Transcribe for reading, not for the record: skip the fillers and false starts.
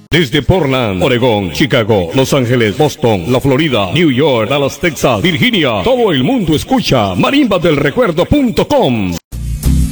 Desde Portland, Oregón, Chicago, Los Ángeles, Boston, la Florida, New York, Dallas, Texas, Virginia, todo el mundo escucha marimbadelrecuerdo.com.